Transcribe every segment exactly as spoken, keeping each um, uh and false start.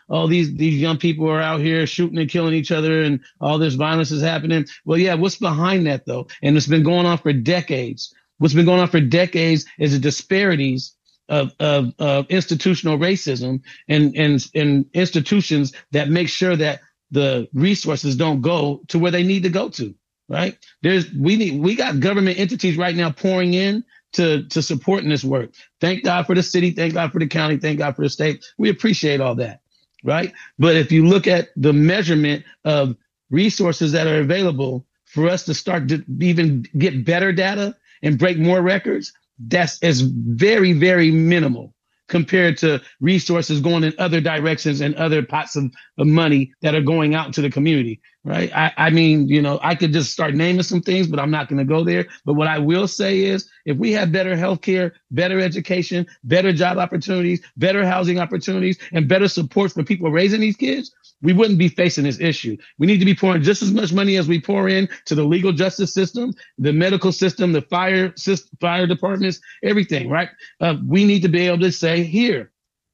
all these, these young people are out here shooting and killing each other and all this violence is happening. Well, yeah, what's behind that though? And it's been going on for decades. What's been going on for decades is the disparities of, of, of institutional racism and, and, and institutions that make sure that the resources don't go to where they need to go to, right? There's, we need, we got government entities right now pouring in to, to supporting this work. Thank God for the city. Thank God for the county. Thank God for the state. We appreciate all that, right? But if you look at the measurement of resources that are available for us to start to even get better data and break more records, that's is very, very minimal compared to resources going in other directions and other pots of, of money that are going out into the community, right? I, I mean, you know, I could just start naming some things, but I'm not going to go there. But what I will say is if we have better healthcare, better education, better job opportunities, better housing opportunities, and better support for people raising these kids, we wouldn't be facing this issue. We need to be pouring just as much money as we pour in to the legal justice system, the medical system, the fire system, fire departments, everything, right? Uh, we need to be able to say, here,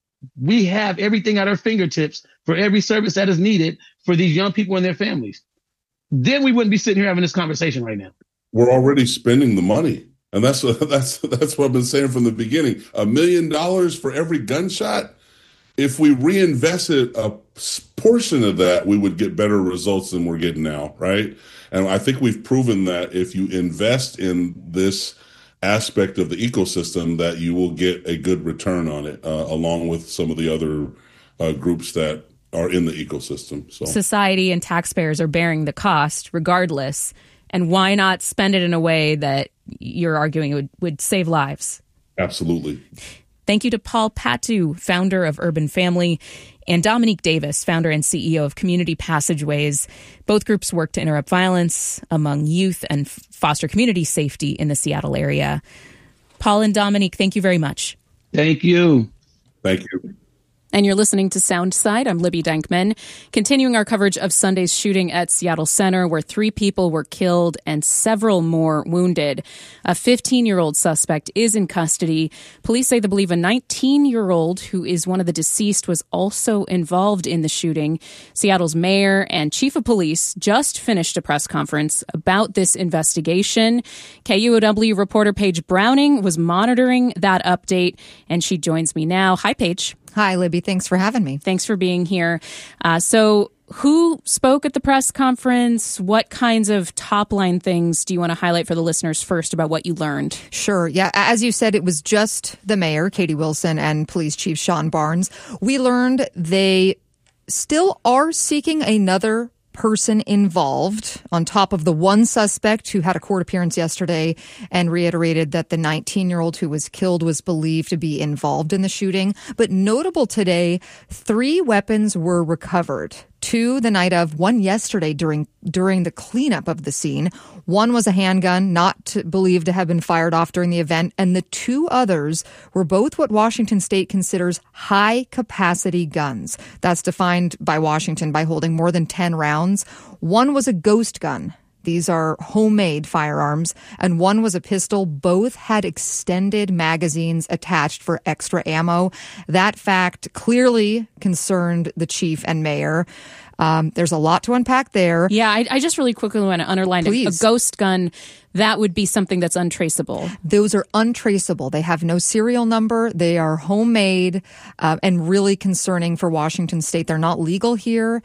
we have everything at our fingertips for every service that is needed for these young people and their families. Then we wouldn't be sitting here having this conversation right now. We're already spending the money. And that's that's that's what I've been saying from the beginning. A million dollars for every gunshot. If we reinvested a portion of that, we would get better results than we're getting now, right? And I think we've proven that if you invest in this aspect of the ecosystem, that you will get a good return on it, uh, along with some of the other uh, groups that are in the ecosystem. So society and taxpayers are bearing the cost regardless. And why not spend it in a way that you're arguing would, would save lives? Absolutely. Thank you to Paul Patu, founder of Urban Family, and Dominique Davis, founder and C E O of Community Passageways. Both groups work to interrupt violence among youth and foster community safety in the Seattle area. Paul and Dominique, thank you very much. Thank you. Thank you. And you're listening to Soundside. I'm Libby Denkman, continuing our coverage of Sunday's shooting at Seattle Center, where three people were killed and several more wounded. A fifteen-year-old suspect is in custody. Police say they believe a nineteen-year-old, who is one of the deceased, was also involved in the shooting. Seattle's mayor and chief of police just finished a press conference about this investigation. K U O W reporter Paige Browning was monitoring that update, and she joins me now. Hi, Paige. Hi, Libby. Thanks for having me. Thanks for being here. Uh, so who spoke at the press conference? What kinds of top-line things do you want to highlight for the listeners first about what you learned? Sure. Yeah. As you said, it was just the mayor, Katie Wilson, and police chief Sean Barnes. We learned they still are seeking another person involved on top of the one suspect who had a court appearance yesterday and reiterated that the nineteen-year-old who was killed was believed to be involved in the shooting. But notable today, three weapons were recovered. Two the night of, one yesterday during during the cleanup of the scene. One was a handgun, not to, believed to have been fired off during the event, and the two others were both what Washington State considers high-capacity guns. That's defined by Washington by holding more than ten rounds. One was a ghost gun. These are homemade firearms, and one was a pistol. Both had extended magazines attached for extra ammo. That fact clearly concerned the chief and mayor. Um, there's a lot to unpack there. Yeah, I, I just really quickly want to underline a, a ghost gun. That would be something that's untraceable. Those are untraceable. They have no serial number. They are homemade uh, and really concerning for Washington State. They're not legal here,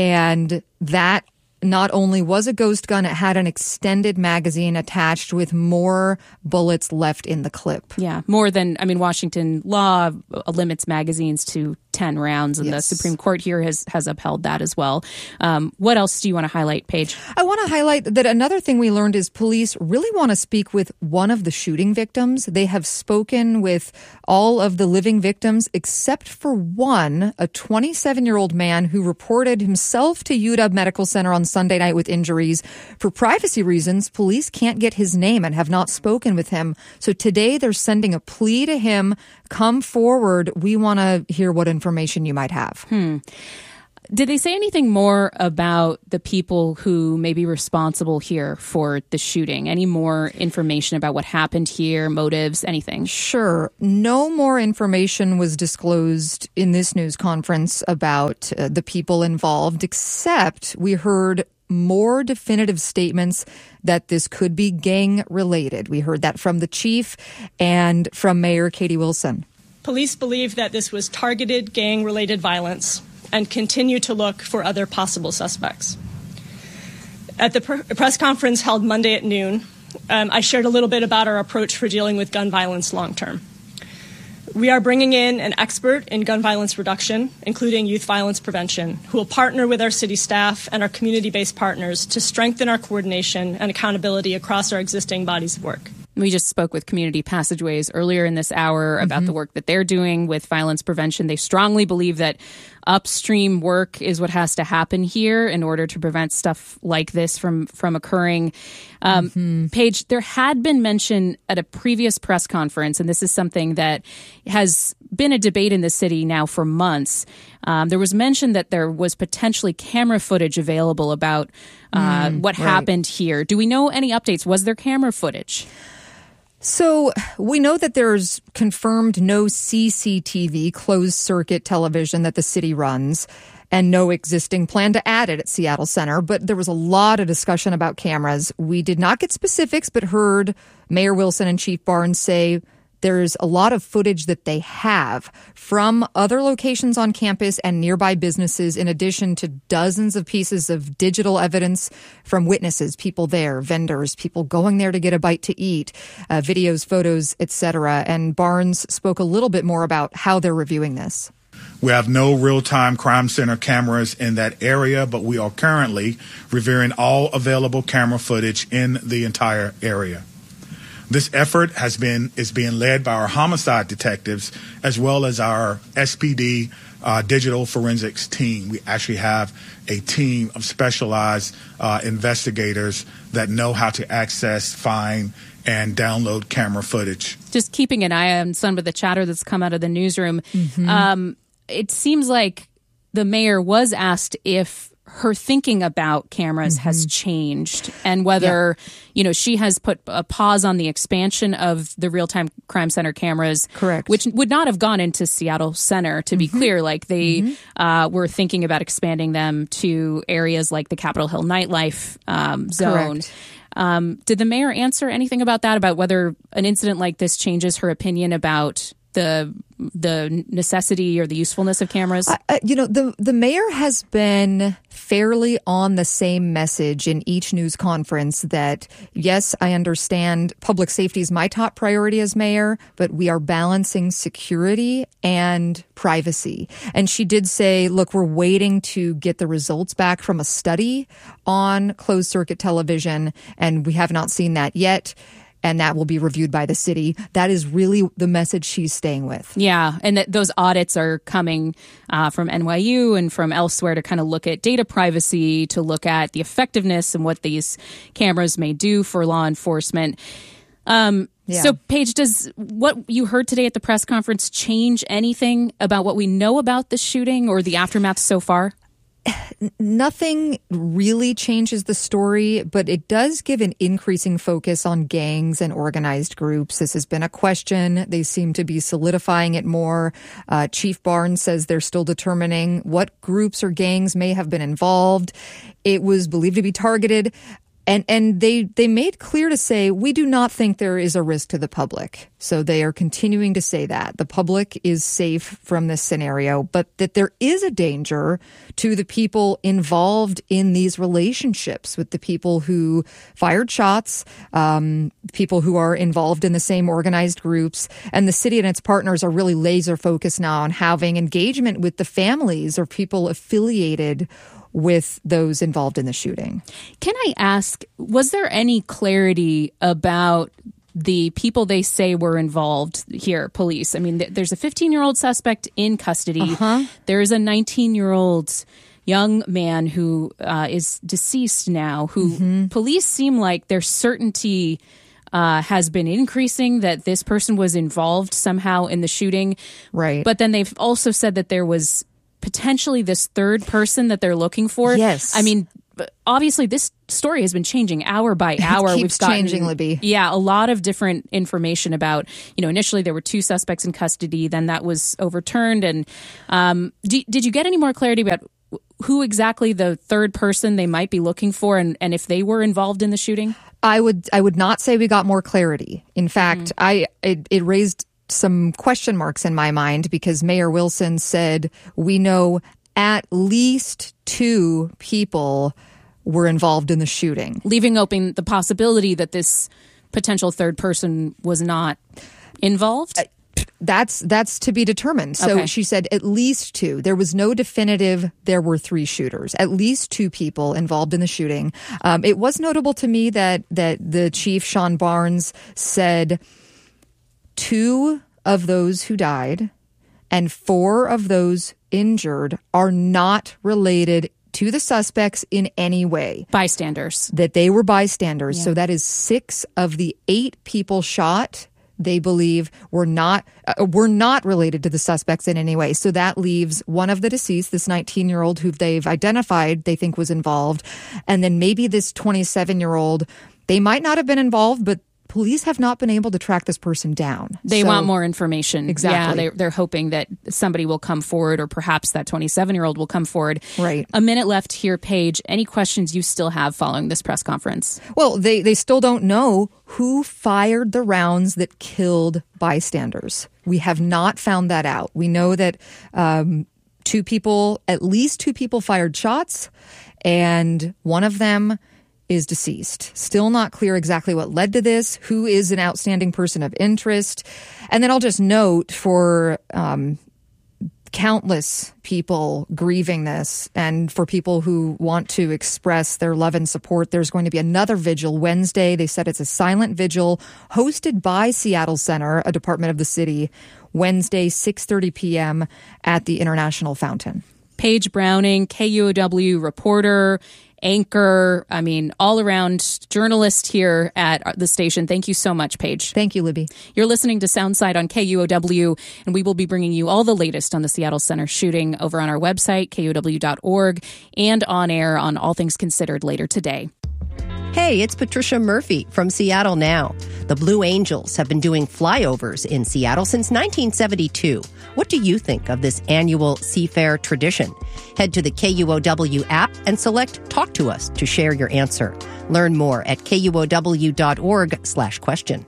and that not only was a ghost gun, it had an extended magazine attached with more bullets left in the clip. Yeah, more than, I mean, Washington law limits magazines to ten rounds, and yes. The Supreme Court here has, has upheld that as well. Um, what else do you want to highlight, Paige? I want to highlight that another thing we learned is police really want to speak with one of the shooting victims. They have spoken with all of the living victims except for one, a twenty-seven-year-old man who reported himself to U W Medical Center on Sunday night with injuries. For privacy reasons, police can't get his name and have not spoken with him. So today they're sending a plea to him. Come forward. We want to hear what information you might have. Hmm. Did they say anything more about the people who may be responsible here for the shooting? Any more information about what happened here, motives, anything? Sure. No more information was disclosed in this news conference about uh, the people involved, except we heard more definitive statements that this could be gang related. We heard that from the chief and from Mayor Katie Wilson. Police believe that this was targeted gang related violence and continue to look for other possible suspects. At the pr- press conference held Monday at noon, um, I shared a little bit about our approach for dealing with gun violence long term. We are bringing in an expert in gun violence reduction, including youth violence prevention, who will partner with our city staff and our community-based partners to strengthen our coordination and accountability across our existing bodies of work. We just spoke with Community Passageways earlier in this hour about mm-hmm. the work that they're doing with violence prevention. They strongly believe that upstream work is what has to happen here in order to prevent stuff like this from, from occurring. Um, mm-hmm. Paige, there had been mention at a previous press conference, and this is something that has been a debate in the city now for months. Um, there was mention that there was potentially camera footage available about uh, mm, what right. happened here. Do we know any updates? Was there camera footage? So we know that there's confirmed no C C T V, closed circuit television that the city runs, and no existing plan to add it at Seattle Center. But there was a lot of discussion about cameras. We did not get specifics, but heard Mayor Wilson and Chief Barnes say there's a lot of footage that they have from other locations on campus and nearby businesses, in addition to dozens of pieces of digital evidence from witnesses, people there, vendors, people going there to get a bite to eat, uh, videos, photos, et cetera. And Barnes spoke a little bit more about how they're reviewing this. We have no real-time crime center cameras in that area, but we are currently reviewing all available camera footage in the entire area. This effort has been is being led by our homicide detectives as well as our S P D uh, digital forensics team. We actually have a team of specialized uh, investigators that know how to access, find, and download camera footage. Just keeping an eye on some of the chatter that's come out of the newsroom. Mm-hmm. Um, it seems like the mayor was asked if her thinking about cameras mm-hmm. has changed, and whether, yeah. you know, she has put a pause on the expansion of the real-time crime center cameras. Correct. Which would not have gone into Seattle Center, to mm-hmm. be clear. Like they mm-hmm. uh, were thinking about expanding them to areas like the Capitol Hill nightlife um, zone. Correct. Um, did the mayor answer anything about that, about whether an incident like this changes her opinion about the the necessity or the usefulness of cameras? Uh, you know, the the mayor has been fairly on the same message in each news conference that, yes, I understand public safety is my top priority as mayor, but we are balancing security and privacy. And she did say, look, we're waiting to get the results back from a study on closed circuit television, and we have not seen that yet. And that will be reviewed by the city. That is really the message she's staying with. Yeah, and that those audits are coming uh, from N Y U and from elsewhere to kind of look at data privacy, to look at the effectiveness and what these cameras may do for law enforcement. Um, yeah. So, Paige, does what you heard today at the press conference change anything about what we know about the shooting or the aftermath so far? Nothing really changes the story, but it does give an increasing focus on gangs and organized groups. This has been a question. They seem to be solidifying it more. Uh, Chief Barnes says they're still determining what groups or gangs may have been involved. It was believed to be targeted. And and they, they made clear to say, we do not think there is a risk to the public. So they are continuing to say that. The public is safe from this scenario, but that there is a danger to the people involved in these relationships with the people who fired shots, um, people who are involved in the same organized groups. And the city and its partners are really laser focused now on having engagement with the families or people affiliated with those involved in the shooting. Can I ask, was there any clarity about the people they say were involved here, police? I mean, th- there's a fifteen-year-old suspect in custody. Uh-huh. There is a nineteen-year-old young man who uh, is deceased now, who mm-hmm. police seem like their certainty Uh, has been increasing that this person was involved somehow in the shooting. Right. But then they've also said that there was potentially this third person that they're looking for. Yes. I mean, obviously this story has been changing hour by hour. It keeps We've gotten, changing, Libby. Yeah, a lot of different information about, you know, initially there were two suspects in custody, then that was overturned. And um, d- did you get any more clarity about who exactly the third person they might be looking for, and, and if they were involved in the shooting? I would I would not say we got more clarity. In fact, mm. I it, it raised some question marks in my mind because Mayor Wilson said we know at least two people were involved in the shooting, leaving open the possibility that this potential third person was not involved. Uh, That's that's to be determined. So okay. She said at least two. There was no definitive there were three shooters. At least two people involved in the shooting. Um, it was notable to me that that the chief, Sean Barnes, said two of those who died and four of those injured are not related to the suspects in any way. Bystanders. That they were bystanders. Yeah. So that is six of the eight people shot they believe were not uh, were not related to the suspects in any way. So that leaves one of the deceased, this nineteen-year-old who they've identified they think was involved, and then maybe this twenty-seven-year-old. They might not have been involved, but police have not been able to track this person down. They so, want more information. Exactly. Yeah, they, they're hoping that somebody will come forward, or perhaps that twenty-seven-year-old will come forward. Right. A minute left here, Paige. Any questions you still have following this press conference? Well, they, they still don't know who fired the rounds that killed bystanders. We have not found that out. We know that um, two people, at least two people fired shots, and one of them is deceased. Still not clear exactly what led to this, who is an outstanding person of interest. And then I'll just note for um, countless people grieving this and for people who want to express their love and support, there's going to be another vigil Wednesday. They said it's a silent vigil hosted by Seattle Center, a department of the city, Wednesday, six thirty p.m. at the International Fountain. Paige Browning, K U O W reporter, anchor, I mean, all-around journalist here at the station. Thank you so much, Paige. Thank you, Libby. You're listening to Soundside on K U O W, and we will be bringing you all the latest on the Seattle Center shooting over on our website, K U O W dot org, and on air on All Things Considered later today. Hey, it's Patricia Murphy from Seattle Now. The Blue Angels have been doing flyovers in Seattle since nineteen seventy-two. What do you think of this annual seafair tradition? Head to the K U O W app and select Talk to Us to share your answer. Learn more at K U O W dot org slash question.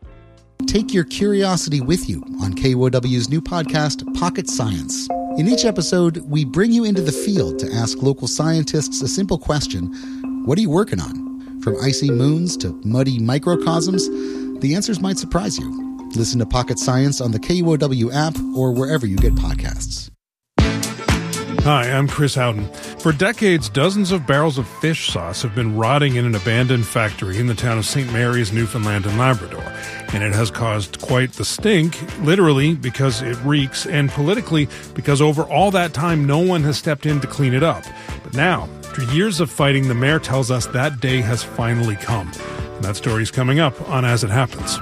Take your curiosity with you on K U O W's new podcast, Pocket Science. In each episode, we bring you into the field to ask local scientists a simple question: what are you working on? From icy moons to muddy microcosms, the answers might surprise you. Listen to Pocket Science on the K U O W app or wherever you get podcasts. Hi, I'm Chris Howden. For decades, dozens of barrels of fish sauce have been rotting in an abandoned factory in the town of Saint Mary's, Newfoundland and Labrador. And it has caused quite the stink, literally because it reeks, and politically because over all that time no one has stepped in to clean it up. But now, after years of fighting, the mayor tells us that day has finally come. And that story's coming up on As It Happens.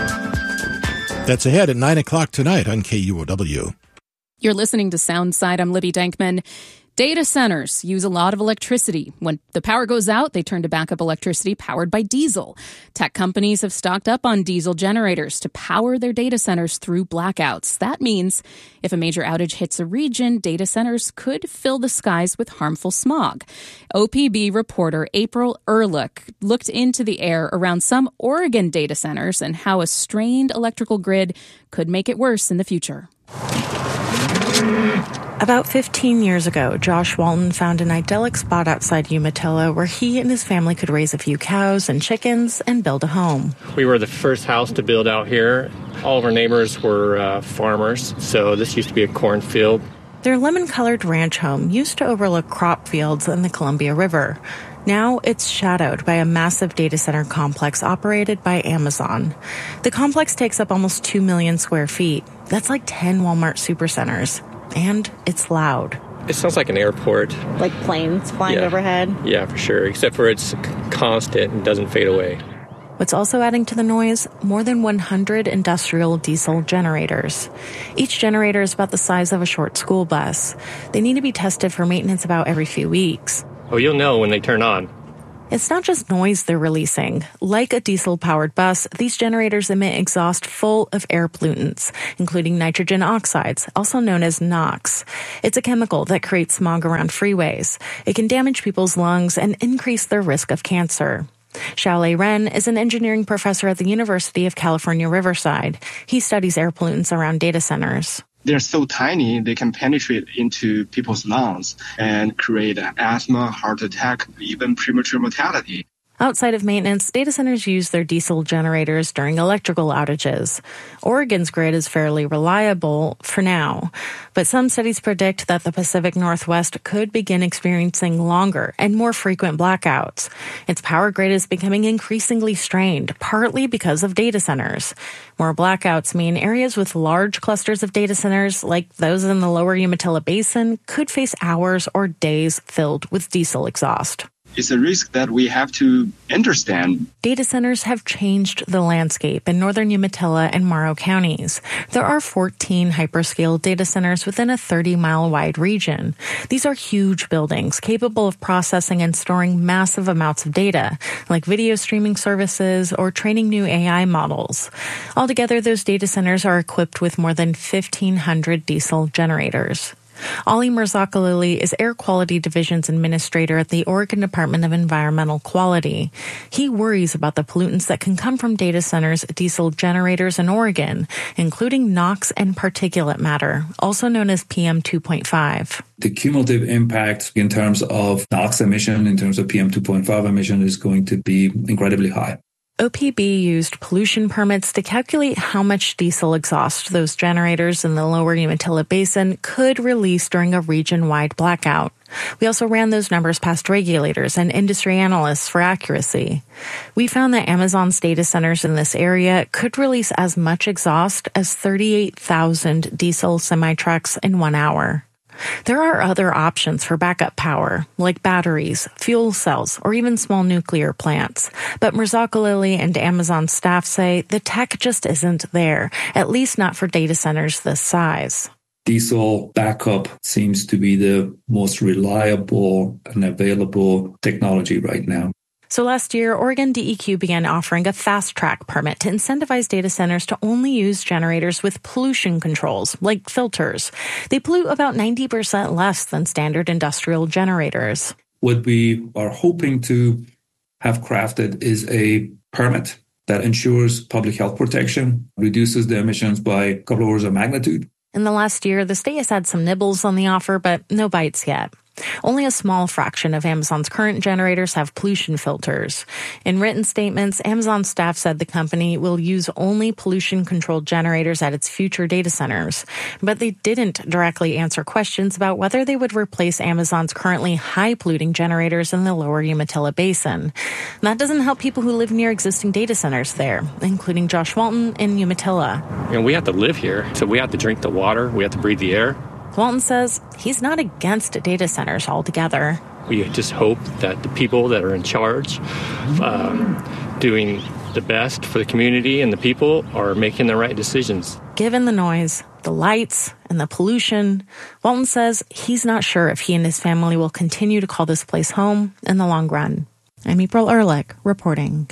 That's ahead at nine o'clock tonight on K U O W. You're listening to Soundside. I'm Libby Dankman. Data centers use a lot of electricity. When the power goes out, they turn to backup electricity powered by diesel. Tech companies have stocked up on diesel generators to power their data centers through blackouts. That means if a major outage hits a region, data centers could fill the skies with harmful smog. O P B reporter April Ehrlich looked into the air around some Oregon data centers and how a strained electrical grid could make it worse in the future. About fifteen years ago, Josh Walton found an idyllic spot outside Umatilla where he and his family could raise a few cows and chickens and build a home. We were the first house to build out here. All of our neighbors were uh, farmers, so this used to be a cornfield. Their lemon-colored ranch home used to overlook crop fields and the Columbia River. Now it's shadowed by a massive data center complex operated by Amazon. The complex takes up almost two million square feet. That's like ten Walmart supercenters. And it's loud. It sounds like an airport. Like planes flying yeah. overhead? Yeah, for sure, except for it's constant and doesn't fade away. What's also adding to the noise? More than one hundred industrial diesel generators. Each generator is about the size of a short school bus. They need to be tested for maintenance about every few weeks. Oh, you'll know when they turn on. It's not just noise they're releasing. Like a diesel-powered bus, these generators emit exhaust full of air pollutants, including nitrogen oxides, also known as NOx. It's a chemical that creates smog around freeways. It can damage people's lungs and increase their risk of cancer. Xiaolei Ren is an engineering professor at the University of California, Riverside. He studies air pollutants around data centers. They're so tiny, they can penetrate into people's lungs and create asthma, heart attack, even premature mortality. Outside of maintenance, data centers use their diesel generators during electrical outages. Oregon's grid is fairly reliable for now, but some studies predict that the Pacific Northwest could begin experiencing longer and more frequent blackouts. Its power grid is becoming increasingly strained, partly because of data centers. More blackouts mean areas with large clusters of data centers, like those in the lower Umatilla Basin, could face hours or days filled with diesel exhaust. It's a risk that we have to understand. Data centers have changed the landscape in northern Umatilla and Morrow counties. There are fourteen hyperscale data centers within a thirty-mile wide region. These are huge buildings capable of processing and storing massive amounts of data, like video streaming services or training new A I models. Altogether, those data centers are equipped with more than fifteen hundred diesel generators. Ali Mirzakhalili is Air Quality Division's administrator at the Oregon Department of Environmental Quality. He worries about the pollutants that can come from data centers' diesel generators in Oregon, including NOx and particulate matter, also known as P M two point five. The cumulative impact in terms of NOx emission, in terms of P M two point five emission, is going to be incredibly high. O P B used pollution permits to calculate how much diesel exhaust those generators in the lower Umatilla Basin could release during a region-wide blackout. We also ran those numbers past regulators and industry analysts for accuracy. We found that Amazon's data centers in this area could release as much exhaust as thirty-eight thousand diesel semi-trucks in one hour. There are other options for backup power, like batteries, fuel cells, or even small nuclear plants. But Mirzakhalili and Amazon staff say the tech just isn't there, at least not for data centers this size. Diesel backup seems to be the most reliable and available technology right now. So last year, Oregon D E Q began offering a fast-track permit to incentivize data centers to only use generators with pollution controls, like filters. They pollute about ninety percent less than standard industrial generators. What we are hoping to have crafted is a permit that ensures public health protection, reduces the emissions by a couple of orders of magnitude. In the last year, the state has had some nibbles on the offer, but no bites yet. Only a small fraction of Amazon's current generators have pollution filters. In written statements, Amazon staff said the company will use only pollution-controlled generators at its future data centers. But they didn't directly answer questions about whether they would replace Amazon's currently high-polluting generators in the lower Umatilla Basin. That doesn't help people who live near existing data centers there, including Josh Walton in Umatilla. You know, we have to live here, so we have to drink the water, we have to breathe the air. Walton says he's not against data centers altogether. We just hope that the people that are in charge, um, doing the best for the community and the people, are making the right decisions. Given the noise, the lights, and the pollution, Walton says he's not sure if he and his family will continue to call this place home in the long run. I'm April Ehrlich reporting.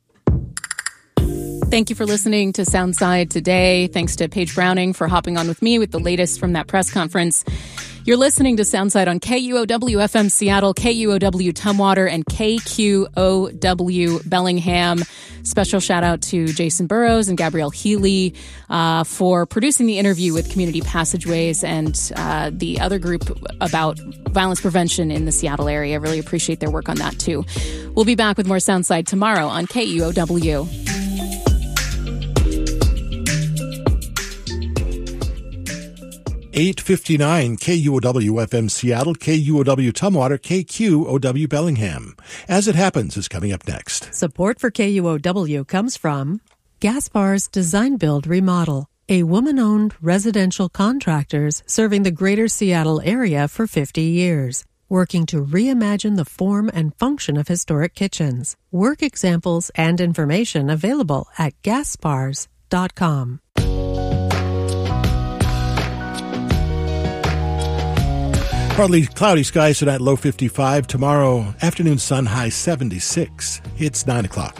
Thank you for listening to Soundside today. Thanks to Paige Browning for hopping on with me with the latest from that press conference. You're listening to Soundside on K U O W F M Seattle, K U O W Tumwater, and K Q O W Bellingham. Special shout out to Jason Burrows and Gabrielle Healy uh, for producing the interview with Community Passageways and uh, the other group about violence prevention in the Seattle area. I really appreciate their work on that too. We'll be back with more Soundside tomorrow on K U O W. eight fifty-nine K U O W F M Seattle, K U O W Tumwater, K Q O W Bellingham. As It Happens is coming up next. Support for K U O W comes from Gaspar's Design Build Remodel, a woman-owned residential contractors serving the greater Seattle area for fifty years. working to reimagine the form and function of historic kitchens. Work examples and information available at gaspars dot com. Partly cloudy skies tonight, low fifty-five. Tomorrow, afternoon sun, high seventy-six. It's nine o'clock.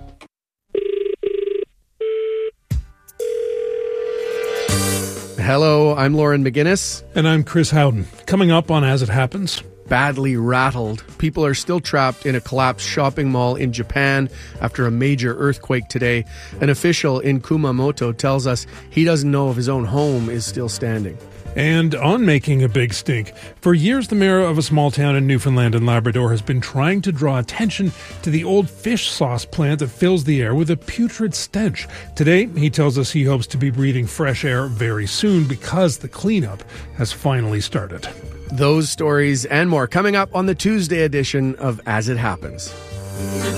Hello, I'm Lauren McGinnis. And I'm Chris Howden. Coming up on As It Happens. Badly rattled. People are still trapped in a collapsed shopping mall in Japan after a major earthquake today. An official in Kumamoto tells us he doesn't know if his own home is still standing. And on making a big stink, for years the mayor of a small town in Newfoundland and Labrador has been trying to draw attention to the old fish sauce plant that fills the air with a putrid stench. Today, he tells us he hopes to be breathing fresh air very soon because the cleanup has finally started. Those stories and more coming up on the Tuesday edition of As It Happens.